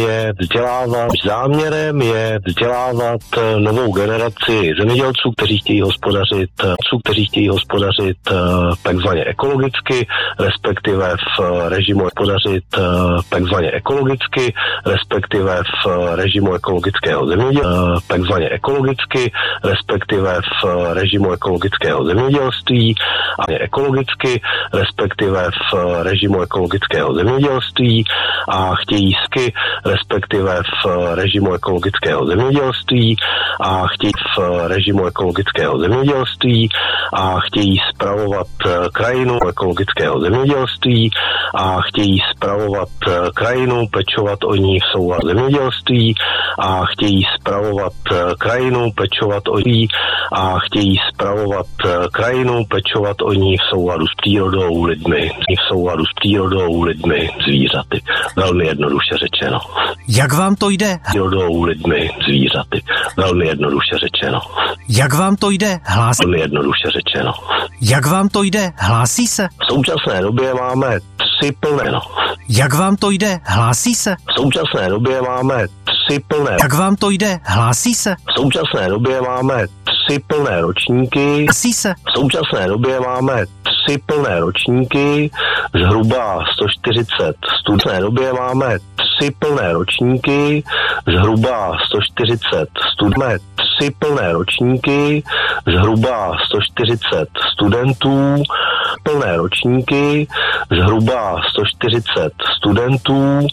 je vzdělávat. Záměrem je vzdělávat novou generaci zemědělců, kteří chtějí hospodařit takzvaně ekologicky, respektive v režimu ekologického zemědělství, a chtějí spravovat krajinu, pečovat o ní v souladu zemědělství a chtějí spravovat krajinu, pečovat o ní v souladu s přírodou, lidmi, zvířaty. Velmi jednoduše řečeno. Jak vám to jde? Přírodou, lidmi, zvířaty. Velmi jednoduše řečeno. Jak vám to jde? Velmi jednoduše řečeno. Jak vám to jde? Hlásí se? V současné době máme 3 plné. Jak vám to jde? Hlásí se? V současné době máme 3 plné. Jak vám to jde? Hlásí se? V současné době máme 3 plné ročníky. Hlásí se? V současné době máme 3 plné ročníky, zhruba 140 studentů, plné ročníky, zhruba 140 studentů,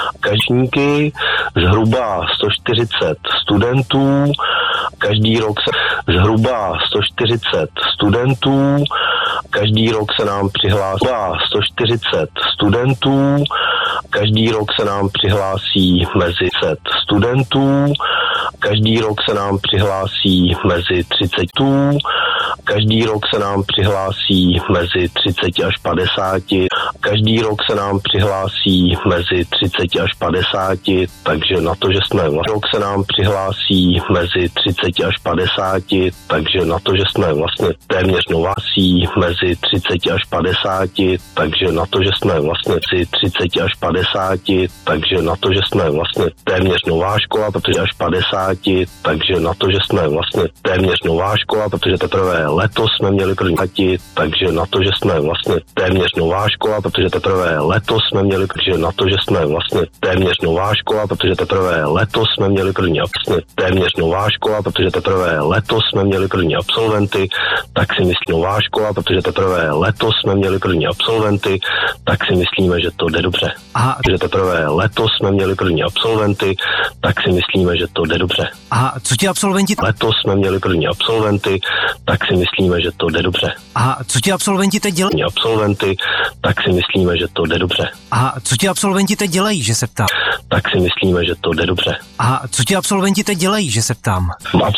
každý rok se zhruba 140 studentů, každý rok se nám přihlásí 140 studentů, každý rok se nám přihlásí mezi 100 studentů, každý rok se nám přihlásí mezi 30, každý rok se nám přihlásí mezi 30 až 50, každý rok se nám přihlásí mezi 30 až 50, takže na to, že jsme rok se nám přihlásí mezi 30 až 50, takže na to, že jsme vlastně téměř novásí mezi 30 až 50, takže na to, že jsme vlastně 30 až 50, takže na to, že jsme vlastně téměř nová škola, protože až 50, takže na to, že jsme vlastně téměř nová škola, protože teprve letos jsme měli první děti, takže na to, že jsme vlastně téměř nová škola, protože teprve letos jsme měli, protože na to, že jsme vlastně téměř nová škola, protože teprve letos jsme měli první téměř nová škola, protože teprve letos jsme měli první absolventy, tak si myslí nová škola, protože teprve letos jsme měli první absolventy, tak si myslíme, že to jde dobře. Že teprve letos jsme měli první absolventy, tak si myslíme, že to jde dobře. A co ti absolventi? Letos jsme měli první absolventy, tak si myslíme, že to jde dobře. A co ti absolventi teď dělají? Tak si myslíme, že to jde dobře. A co ti absolventi teď dělají, že se ptám? Tak si myslíme, že to jde dobře. A co ti absolventi teď dělají, že se ptám?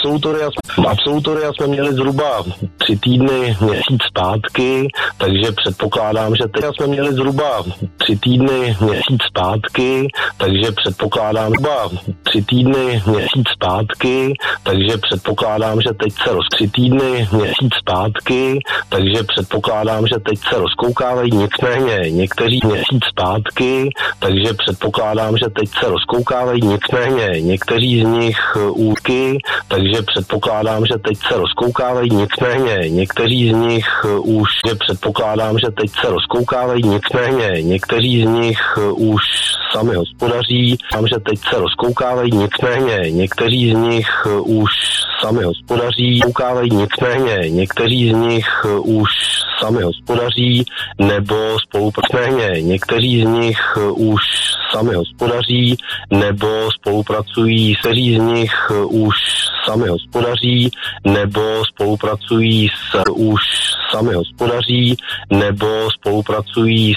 Absolutoria jsme měli zhruba 3 týdny, měsíc zpátky, takže předpokládám, že teď jsme měli zhruba 3 týdny, měsíc zpátky, takže předpokládám, 3 týdny, měsíc zpátky, takže předpokládám, že teď se 3 týdny, měsíc zpátky, takže předpokládám, že teď se rozkoukávají, nicméně někteří měsíc zpátky, takže předpokládám, že teď se rozkoukávají, nicméně někteří z nich úky, takže předpokládám, že teď se rozkoukávají, nicméně někteří z nich už, že předpokládám, že teď se rozkoukávají, nicméně někteří z nich už sami hospodaří, že teď se rozkoukávají, nicméně někteří z nich už sami hospodaří, nicméně někteří z nich už sami hospodaří nebo spolupracují, někteří z nich už sami hospodaří nebo spolupracují, kteří z nich už sami hospodaří nebo spolupracují s už sami hospodaří nebo spolupracují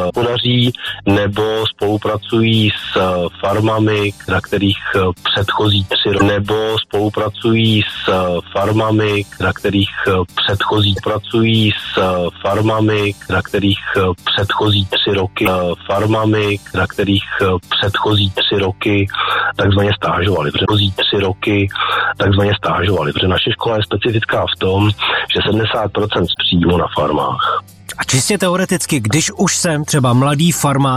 s farmami, na kterých předchozí 3 roky nebo spolupracují s farmami, na kterých předchozí pracují s farmami, na kterých předchozí 3 roky farmami, na kterých předchozí 3 roky takzvaně stážovali, protože naše škola je specifická v tom, že 70% přímo na farmách. A čistě teoreticky, když už jsem třeba mladý farmář,